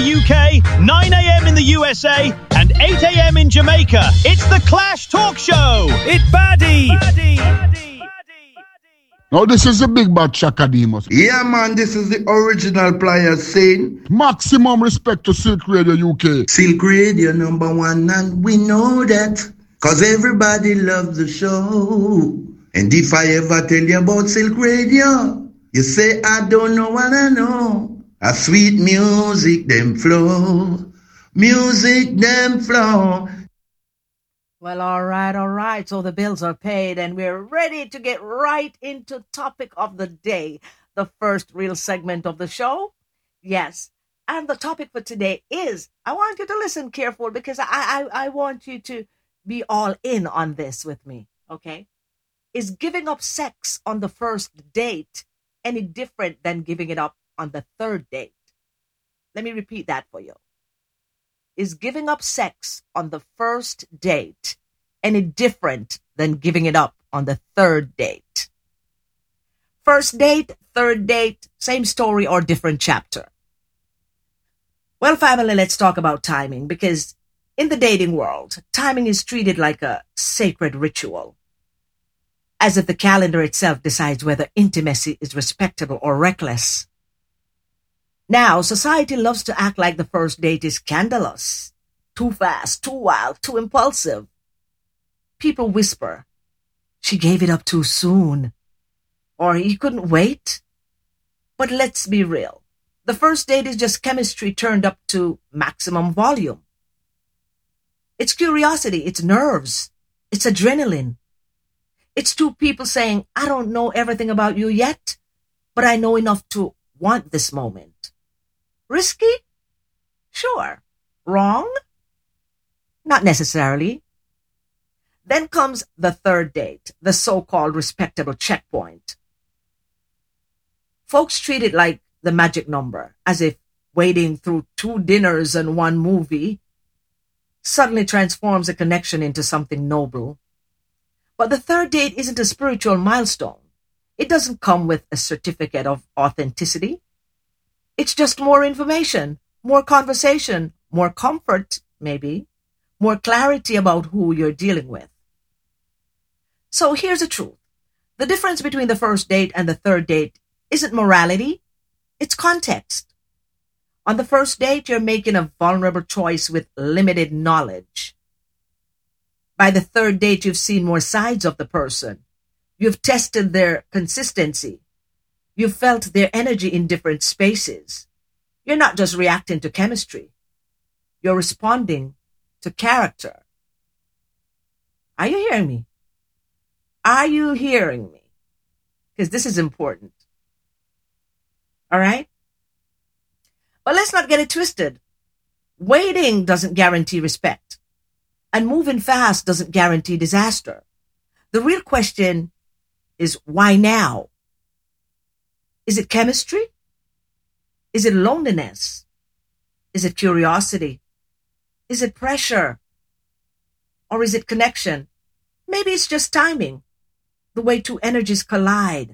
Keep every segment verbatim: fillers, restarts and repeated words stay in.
U K, nine a.m. in the U S A, and eight a.m. in Jamaica. It's the Clash Talk Show. It's Baddie. Baddie. Baddie. Now this is the big bad Chakademus. Yeah, man, this is the original Pliers saying maximum respect to Silk Radio U K. Silk Radio number one, and we know that, cause everybody loves the show. And if I ever tell you about Silk Radio, you say I don't know what I know. A sweet music them flow, music them flow. Well, all right, all right. So the bills are paid and we're ready to get right into topic of the day, the first real segment of the show. Yes. And the topic for today is, I want you to listen careful because I, I, I want you to be all in on this with me. Okay. Is giving up sex on the first date any different than giving it up on the third date? Let me repeat that for you. Is giving up sex on the first date any different than giving it up on the third date? First date, third date, same story or different chapter? Well, family, let's talk about timing, because in the dating world, timing is treated like a sacred ritual, as if the calendar itself decides whether intimacy is respectable or reckless. Now, society loves to act like the first date is scandalous, too fast, too wild, too impulsive. People whisper, she gave it up too soon, or he couldn't wait. But let's be real. The first date is just chemistry turned up to maximum volume. It's curiosity, it's nerves, it's adrenaline. It's two people saying, I don't know everything about you yet, but I know enough to want this moment. Risky? Sure. Wrong? Not necessarily. Then comes the third date, the so-called respectable checkpoint. Folks treat it like the magic number, as if waiting through two dinners and one movie suddenly transforms a connection into something noble. But the third date isn't a spiritual milestone. It doesn't come with a certificate of authenticity. It's just more information, more conversation, more comfort, maybe, more clarity about who you're dealing with. So here's the truth. The difference between the first date and the third date isn't morality, it's context. On the first date, you're making a vulnerable choice with limited knowledge. By the third date, you've seen more sides of the person. You've tested their consistency. You've felt their energy in different spaces. You're not just reacting to chemistry. You're responding to character. Are you hearing me? Are you hearing me? Because this is important. All right? But let's not get it twisted. Waiting doesn't guarantee respect. And moving fast doesn't guarantee disaster. The real question is, why now? Is it chemistry? Is it loneliness? Is it curiosity? Is it pressure? Or is it connection? Maybe it's just timing, the way two energies collide.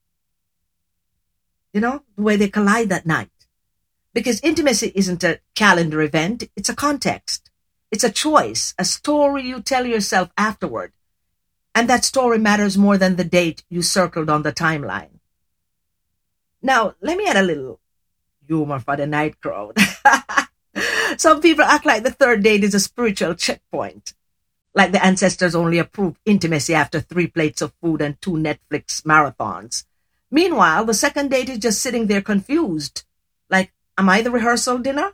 You know, the way they collide that night. Because intimacy isn't a calendar event, it's a context. It's a choice, a story you tell yourself afterward. And that story matters more than the date you circled on the timeline. Now, let me add a little humor for the night crowd. Some people act like the third date is a spiritual checkpoint. Like the ancestors only approved intimacy after three plates of food and two Netflix marathons. Meanwhile, the second date is just sitting there confused. Like, am I the rehearsal dinner?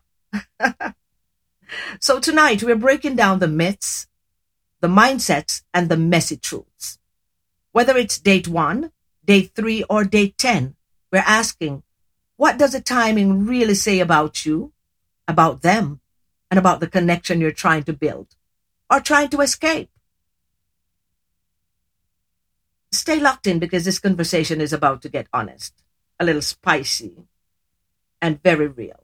So tonight, we're breaking down the myths, the mindsets, and the messy truths. Whether it's date one, date three, or date ten, we're asking, what does the timing really say about you, about them, and about the connection you're trying to build or trying to escape? Stay locked in because this conversation is about to get honest, a little spicy, and very real.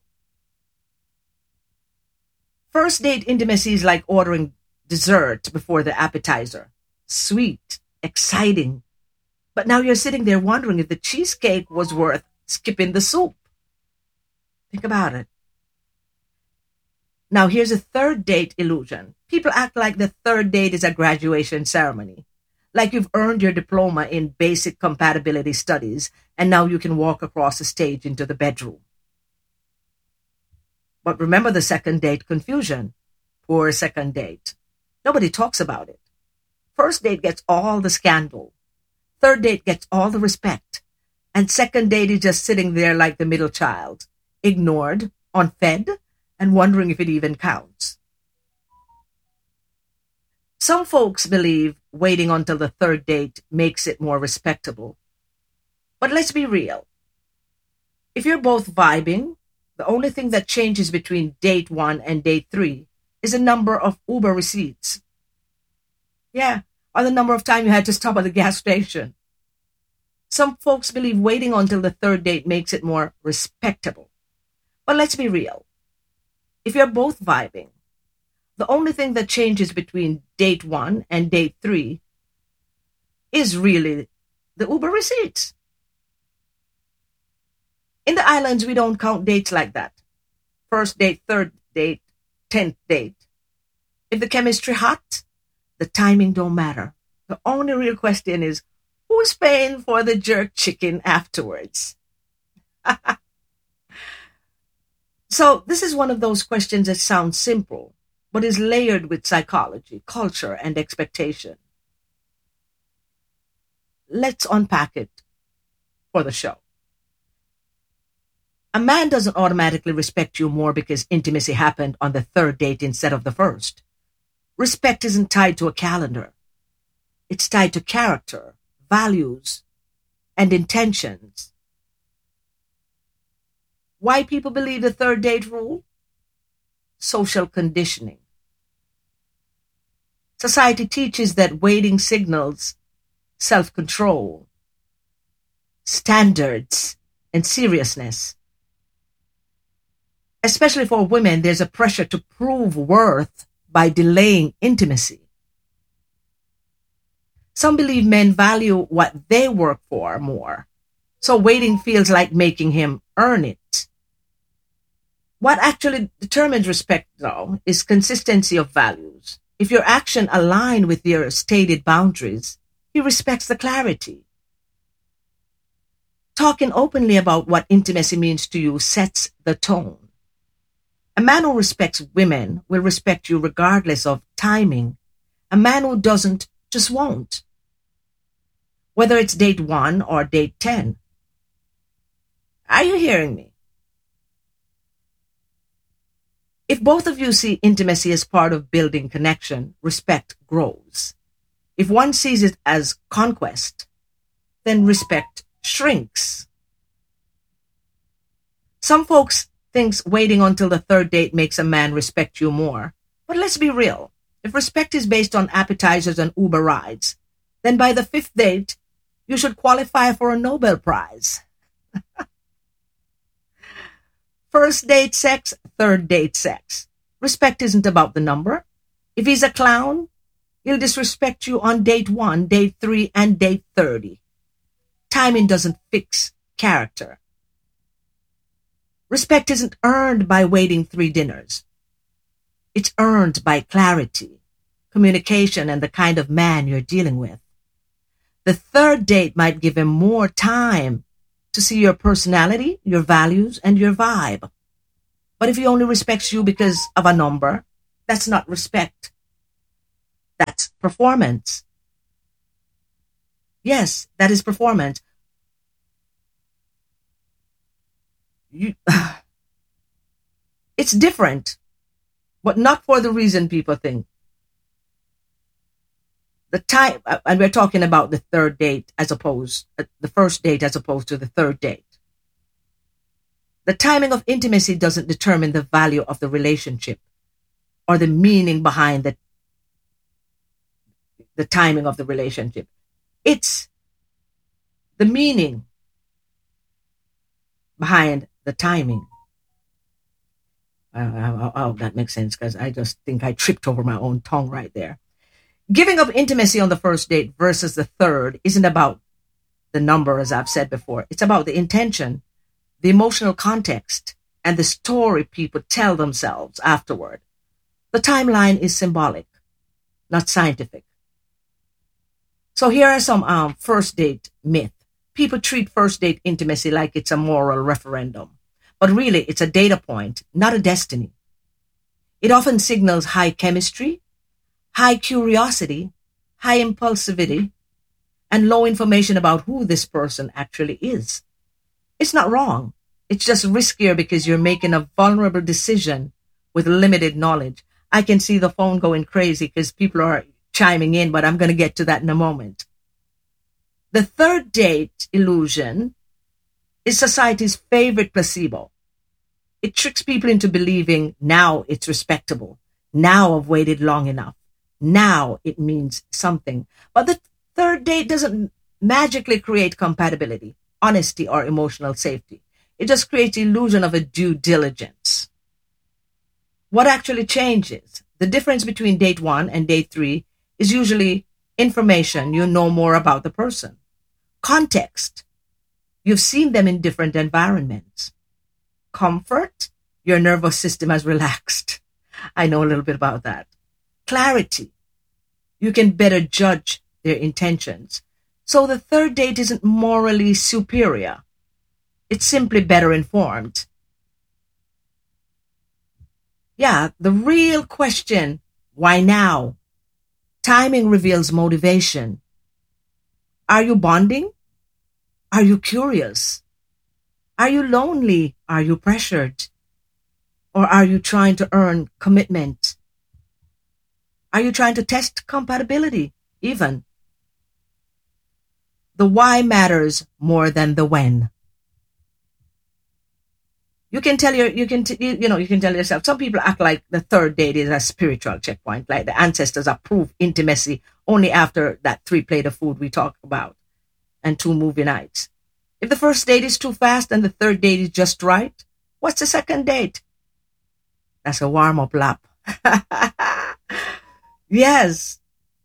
First date intimacy is like ordering dessert before the appetizer. Sweet, exciting. But now you're sitting there wondering if the cheesecake was worth skipping the soup. Think about it. Now, here's a third date illusion. People act like the third date is a graduation ceremony, like you've earned your diploma in basic compatibility studies, and now you can walk across the stage into the bedroom. But remember the second date confusion. Poor second date. Nobody talks about it. First date gets all the scandal. Third date gets all the respect. And second date is just sitting there like the middle child, ignored, unfed, and wondering if it even counts. Some folks believe waiting until the third date makes it more respectable. But let's be real. If you're both vibing, the only thing that changes between date one and date three is the number of Uber receipts. Yeah, or the number of times you had to stop at the gas station. Some folks believe waiting until the third date makes it more respectable. But let's be real. If you're both vibing, the only thing that changes between date one and date three is really the Uber receipts. In the islands, we don't count dates like that. First date, third date, tenth date. If the chemistry hot, the timing don't matter. The only real question is, who's paying for the jerk chicken afterwards? So this is one of those questions that sounds simple, but is layered with psychology, culture, and expectation. Let's unpack it for the show. A man doesn't automatically respect you more because intimacy happened on the third date instead of the first. Respect isn't tied to a calendar. It's tied to character, values, and intentions. Why people believe the third date rule? Social conditioning. Society teaches that waiting signals self-control, standards, and seriousness. Especially for women, there's a pressure to prove worth by delaying intimacy. Some believe men value what they work for more, so waiting feels like making him earn it. What actually determines respect, though, is consistency of values. If your action align with your stated boundaries, he respects the clarity. Talking openly about what intimacy means to you sets the tone. A man who respects women will respect you regardless of timing. A man who doesn't just won't. Whether it's date one or date ten. Are you hearing me? If both of you see intimacy as part of building connection, respect grows. If one sees it as conquest, then respect shrinks. Some folks think waiting until the third date makes a man respect you more. But let's be real. If respect is based on appetizers and Uber rides, then by the fifth date, you should qualify for a Nobel Prize. First date sex, third date sex. Respect isn't about the number. If he's a clown, he'll disrespect you on date one, date three, and date thirty. Timing doesn't fix character. Respect isn't earned by waiting three dinners. It's earned by clarity, communication, and the kind of man you're dealing with. The third date might give him more time to see your personality, your values, and your vibe. But if he only respects you because of a number, that's not respect. That's performance. Yes, that is performance. You, it's different, but not for the reason people think. The time, and we're talking about the third date as opposed, uh, the first date as opposed to the third date. The timing of intimacy doesn't determine the value of the relationship or the meaning behind the, the timing of the relationship. It's the meaning behind the timing. Uh, oh, oh, that makes sense because I just think I tripped over my own tongue right there. Giving up intimacy on the first date versus the third isn't about the number, as I've said before. It's about the intention, the emotional context, and the story people tell themselves afterward. The timeline is symbolic, not scientific. So here are some um, first date myths. People treat first date intimacy like it's a moral referendum, but really it's a data point, not a destiny. It often signals high chemistry, high curiosity, high impulsivity, and low information about who this person actually is. It's not wrong. It's just riskier because you're making a vulnerable decision with limited knowledge. I can see the phone going crazy because people are chiming in, but I'm going to get to that in a moment. The third date illusion is society's favorite placebo. It tricks people into believing now it's respectable. Now I've waited long enough. Now it means something. But the third date doesn't magically create compatibility, honesty, or emotional safety. It just creates the illusion of a due diligence. What actually changes? The difference between date one and date three is usually information. You know more about the person. Context. You've seen them in different environments. Comfort. Your nervous system has relaxed. I know a little bit about that. Clarity. You can better judge their intentions. So the third date isn't morally superior. It's simply better informed. Yeah, the real question, why now? Timing reveals motivation. Are you bonding? Are you curious? Are you lonely? Are you pressured? Or are you trying to earn commitment? Are you trying to test compatibility, even? The why matters more than the when. You can tell your, you can, t- you, you know, you can tell yourself, some people act like the third date is a spiritual checkpoint, like the ancestors approve intimacy only after that three plate of food we talked about and two movie nights. If the first date is too fast and the third date is just right, what's the second date? That's a warm-up lap. Yes.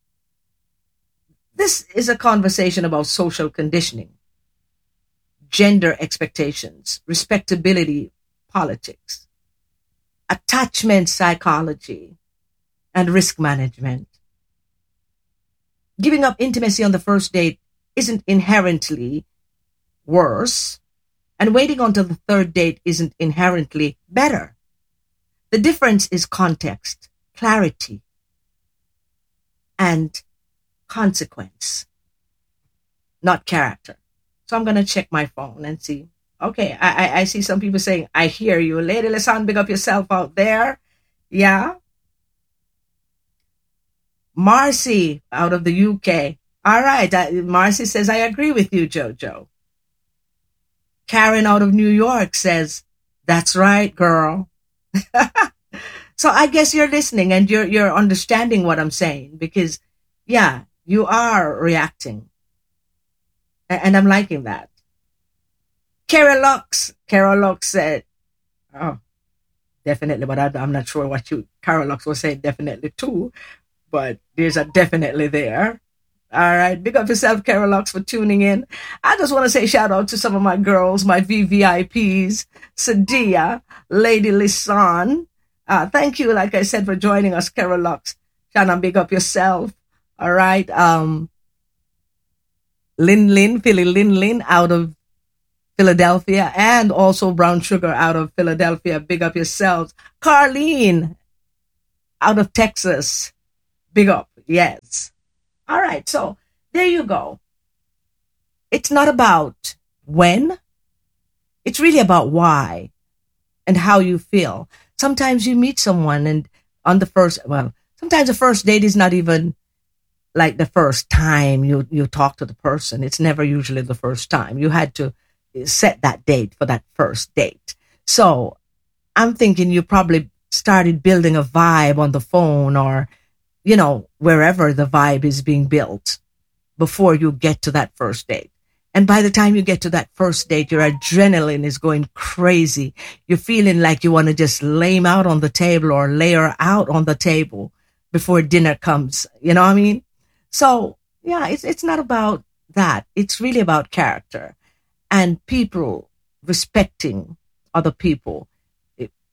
This is a conversation about social conditioning, gender expectations, respectability, politics, attachment psychology, and risk management. Giving up intimacy on the first date isn't inherently worse, and waiting until the third date isn't inherently better. The difference is context, clarity, and consequence, not character. So I'm going to check my phone and see. Okay, I, I, I see some people saying, I hear you. Lady Lisanne, big up yourself out there. Yeah. Marcy out of the U K. All right. I, Marcy says, I agree with you, Jojo. Karen out of New York says, that's right, girl. So I guess you're listening and you're, you're understanding what I'm saying because, yeah, you are reacting. And I'm liking that. Carol Lux. Carol Lux said, oh, definitely, but I, I'm not sure what you, Carol Lux was saying definitely too, but there's a definitely there. All right. Big up yourself, Carol Lux, for tuning in. I just want to say shout out to some of my girls, my V V I Ps, Sadia, Lady Lisanne. Uh, thank you, like I said, for joining us, Carol Lux. Shannon, big up yourself. All right. Um, Lin Lin, Philly Lin Lin out of Philadelphia, and also Brown Sugar out of Philadelphia. Big up yourselves. Carlene out of Texas. Big up. Yes. All right. So there you go. It's not about when. It's really about why and how you feel. Sometimes you meet someone and on the first, well, sometimes the first date is not even like the first time you, you talk to the person. It's never usually the first time. You had to set that date for that first date. So I'm thinking you probably started building a vibe on the phone or, you know, wherever the vibe is being built before you get to that first date. And by the time you get to that first date, your adrenaline is going crazy. You're feeling like you want to just lay him out on the table or lay her out on the table before dinner comes. You know what I mean? So, yeah, it's it's not about that. It's really about character and people respecting other people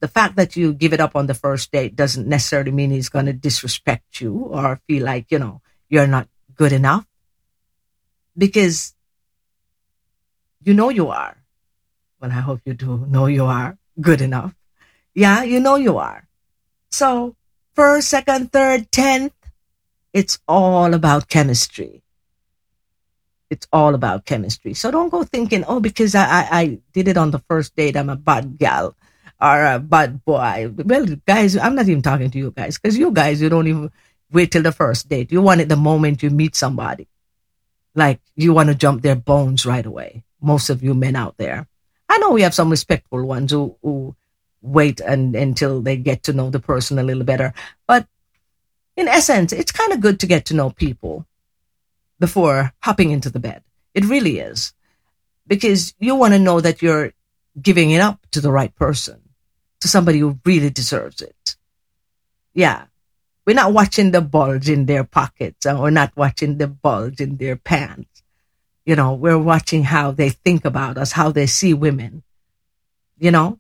the fact that you give it up on the first date doesn't necessarily mean he's going to disrespect you or feel like, you know, you're not good enough. Because you know you are. Well, I hope you do know you are good enough. Yeah, you know you are. So, first, second, third, tenth, it's all about chemistry. It's all about chemistry. So don't go thinking, oh, because I, I, I did it on the first date, I'm a bad gal or a bad boy. Well, guys, I'm not even talking to you guys, because you guys, you don't even wait till the first date. You want it the moment you meet somebody. Like, you want to jump their bones right away. Most of you men out there. I know we have some respectful ones who, who wait and, until they get to know the person a little better. But in essence, it's kind of good to get to know people before hopping into the bed. It really is. Because you want to know that you're giving it up to the right person, to somebody who really deserves it. Yeah. We're not watching the bulge in their pockets, and we're not watching the bulge in their pants. You know, we're watching how they think about us, how they see women. You know?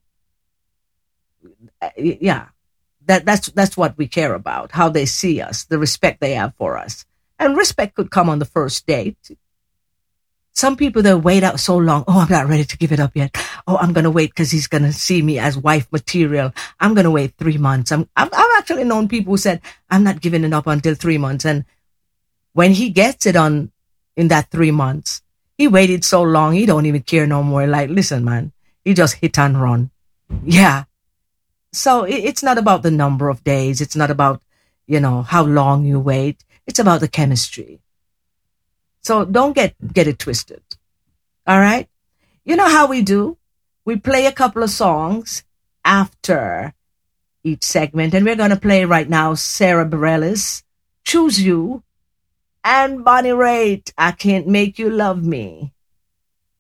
Yeah. That, that's, that's what we care about, how they see us, the respect they have for us. And respect could come on the first date. Some people, they wait out so long. Oh, I'm not ready to give it up yet. Oh, I'm going to wait because he's going to see me as wife material. I'm going to wait three months. I'm, I've, I've actually known people who said, I'm not giving it up until three months. And when he gets it on in that three months, he waited so long, he don't even care no more. Like, listen, man, he just hit and run. Yeah. So it, it's not about the number of days. It's not about, you know, how long you wait. It's about the chemistry. So don't get, get it twisted. All right. You know how we do? We play a couple of songs after each segment, and we're going to play right now Sara Bareilles, Choose You, and Bonnie Raitt, I Can't Make You Love Me.